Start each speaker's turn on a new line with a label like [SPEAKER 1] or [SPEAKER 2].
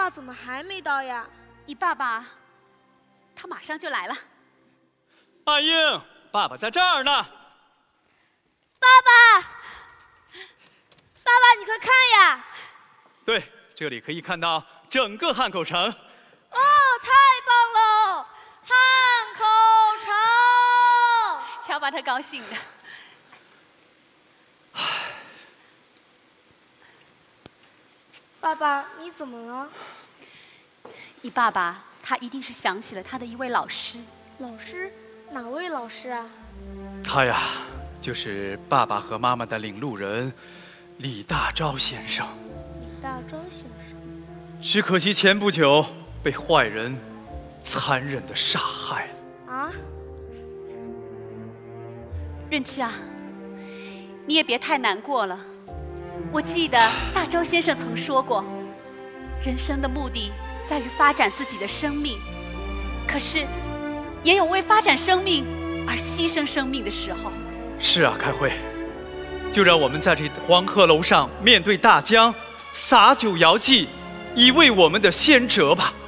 [SPEAKER 1] 爸怎么还没到呀？
[SPEAKER 2] 你爸爸，他马上就来了。
[SPEAKER 3] 阿英，爸爸在这儿呢。
[SPEAKER 1] 爸爸，爸爸，你快看呀！
[SPEAKER 3] 对，这里可以看到整个汉口城。
[SPEAKER 1] 哦，太棒了！汉口城，
[SPEAKER 2] 瞧把他高兴的。
[SPEAKER 1] 爸爸，你怎么了？
[SPEAKER 2] 你爸爸他一定是想起了他的一位老师。
[SPEAKER 1] 老师？哪位老师啊？
[SPEAKER 3] 他呀，就是爸爸和妈妈的领路人李大钊先生。
[SPEAKER 1] 李大钊先生。
[SPEAKER 3] 只可惜前不久被坏人残忍地杀害了。
[SPEAKER 1] 啊？
[SPEAKER 2] 润之啊，你也别太难过了。我记得大钊先生曾说过，人生的目的在于发展自己的生命，可是也有为发展生命而牺牲生命的时候。
[SPEAKER 3] 是啊，开慧，就让我们在这黄鹤楼上面对大江，洒酒遥祭，以慰我们的先哲吧。